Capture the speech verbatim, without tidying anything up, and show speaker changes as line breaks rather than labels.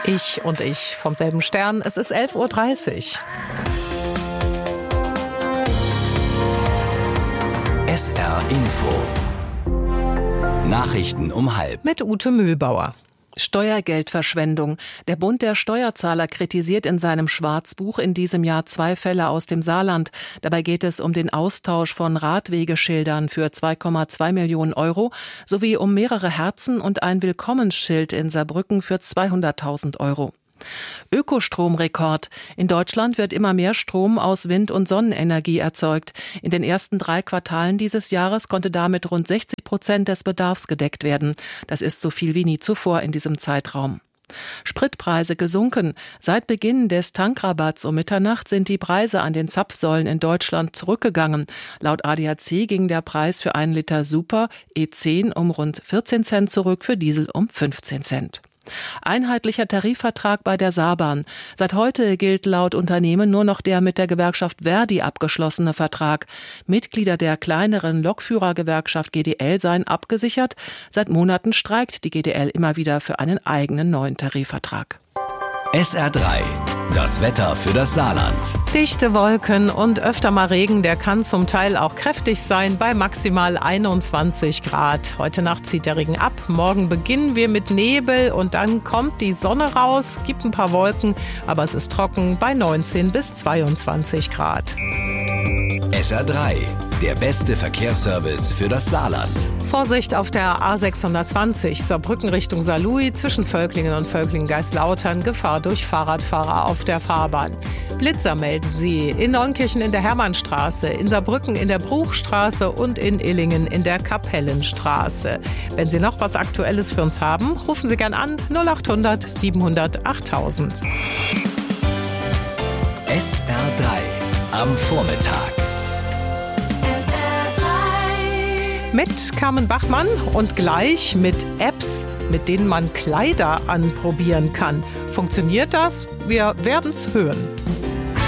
Ich und ich vom selben Stern. Es ist elf Uhr dreißig.
S R Info. Nachrichten um halb.
Mit Ute Mühlbauer.
Steuergeldverschwendung. Der Bund der Steuerzahler kritisiert in seinem Schwarzbuch in diesem Jahr zwei Fälle aus dem Saarland. Dabei geht es um den Austausch von Radwegeschildern für zwei Komma zwei Millionen Euro sowie um mehrere Herzen und ein Willkommensschild in Saarbrücken für zweihunderttausend Euro. Ökostromrekord. In Deutschland wird immer mehr Strom aus Wind- und Sonnenenergie erzeugt. In den ersten drei Quartalen dieses Jahres konnte damit rund sechzig Prozent des Bedarfs gedeckt werden. Das ist so viel wie nie zuvor in diesem Zeitraum. Spritpreise gesunken. Seit Beginn des Tankrabatts um Mitternacht sind die Preise an den Zapfsäulen in Deutschland zurückgegangen. Laut A D A C ging der Preis für einen Liter Super E zehn um rund vierzehn Cent zurück, für Diesel um fünfzehn Cent. Einheitlicher Tarifvertrag bei der Saarbahn. Seit heute gilt laut Unternehmen nur noch der mit der Gewerkschaft Verdi abgeschlossene Vertrag. Mitglieder der kleineren Lokführergewerkschaft G D L seien abgesichert. Seit Monaten streikt die G D L immer wieder für einen eigenen neuen Tarifvertrag.
S R drei. Das Wetter für das Saarland.
Dichte Wolken und öfter mal Regen, der kann zum Teil auch kräftig sein bei maximal einundzwanzig Grad. Heute Nacht zieht der Regen ab, morgen beginnen wir mit Nebel und dann kommt die Sonne raus, gibt ein paar Wolken, aber es ist trocken bei neunzehn bis zweiundzwanzig Grad.
S R drei, der beste Verkehrsservice für das Saarland.
Vorsicht auf der A sechshundertzwanzig, Saarbrücken Richtung Saarlouis, zwischen Völklingen und Völklingen-Geislautern, Gefahr durch Fahrradfahrer auf der Fahrbahn. Blitzer melden sie in Neunkirchen in der Hermannstraße, in Saarbrücken in der Bruchstraße und in Illingen in der Kapellenstraße. Wenn Sie noch was Aktuelles für uns haben, rufen Sie gern an null acht hundert siebenhundert achttausend.
S R drei am Vormittag.
Mit Carmen Bachmann und gleich mit Apps, mit denen man Kleider anprobieren kann. Funktioniert das? Wir werden's hören.